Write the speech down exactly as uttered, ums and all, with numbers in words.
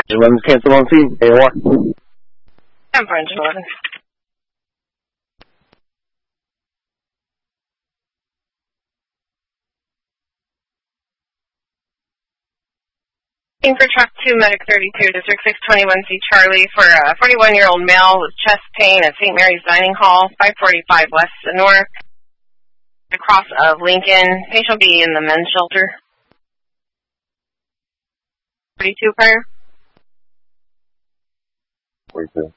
eleven, cancel on scene, A O R. ten four eleven. Looking for truck two, medic thirty-two, district six twenty-one C Charlie for a forty-one-year-old male with chest pain at Saint Mary's Dining Hall, five forty-five West North, across of Lincoln. Patient will be in the men's shelter. forty-two prior. forty-two.